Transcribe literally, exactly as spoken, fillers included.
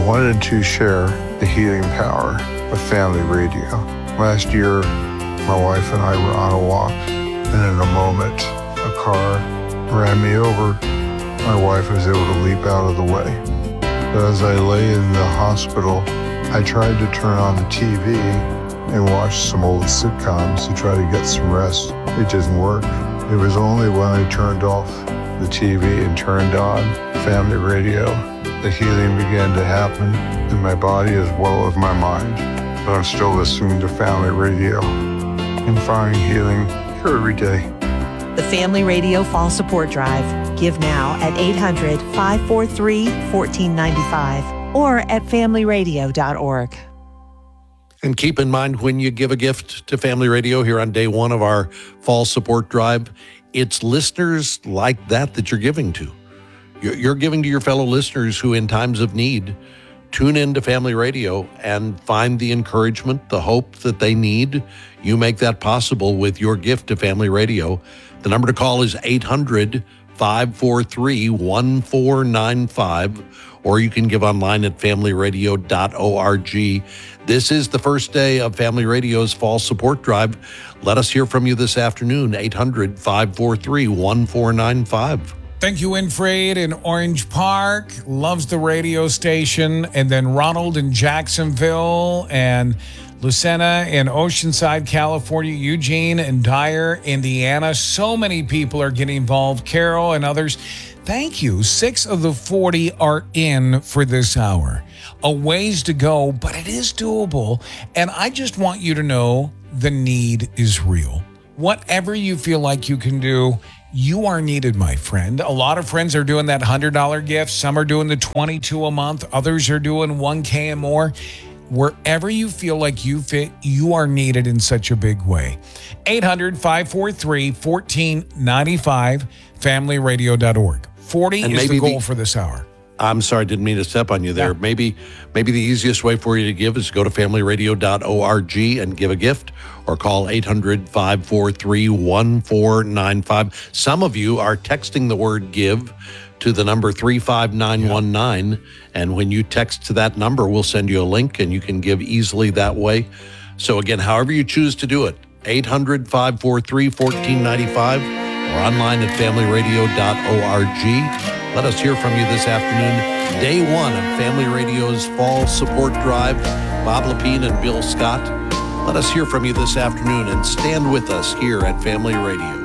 wanted to share the healing power of family radio. Last year, my wife and I were on a walk, and in a moment, a car ran me over. My wife was able to leap out of the way. But as I lay in the hospital, I tried to turn on the T V and watch some old sitcoms to try to get some rest. It didn't work. It was only when I turned off the T V and turned on family radio, the healing began to happen in my body as well as my mind. But I'm still listening to family radio and finding healing here every day. The Family Radio Fall Support Drive. Give now at eight hundred, five four three, one four nine five or at family radio dot org. And keep in mind, when you give a gift to Family Radio here on day one of our Fall Support Drive, it's listeners like that that you're giving to. You're giving to your fellow listeners who, in times of need, tune in to Family Radio and find the encouragement, the hope that they need. You make that possible with your gift to Family Radio. The number to call is eight hundred, five four three, one four nine five, or you can give online at family radio dot org. This is the first day of Family Radio's Fall Support Drive. Let us hear from you this afternoon, eight hundred, five four three, one four nine five. Thank you, Winfred in Orange Park. Loves the radio station. And then Ronald in Jacksonville and Lucena in Oceanside, California. Eugene in Dyer, Indiana. So many people are getting involved. Carol and others. Thank you. Six of the forty are in for this hour. A ways to go, but it is doable. And I just want you to know the need is real. Whatever you feel like you can do, you are needed, my friend. A lot of friends are doing that one hundred dollars gift. Some are doing the twenty-two dollars a month. Others are doing one K and more. Wherever you feel like you fit, you are needed in such a big way. eight hundred, five four three, one four nine five, family radio dot org. forty and is the goal the, for this hour. I'm sorry, I didn't mean to step on you there. Yeah. Maybe maybe the easiest way for you to give is go to family radio dot org and give a gift, or call eight hundred, five four three, one four nine five. Some of you are texting the word give to the number three five nine one nine, yeah. And when you text to that number, we'll send you a link and you can give easily that way. So again, however you choose to do it, eight hundred, five four three, one four nine five or online at family radio dot org. Let us hear from you this afternoon. Day one of Family Radio's Fall Support Drive. Bob Lepine and Bill Scott. Let us hear from you this afternoon and stand with us here at Family Radio.